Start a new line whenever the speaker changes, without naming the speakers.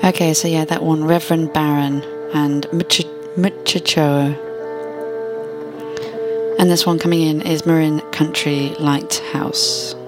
Okay, so yeah, that one, Reverend Baron and Muchacho. And this one coming in is Marin Country Lighthouse.